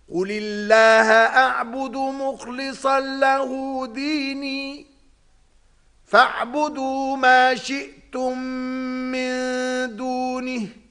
قل الله أعبد مخلصا له ديني فاعبدوا ما شئتم من دونه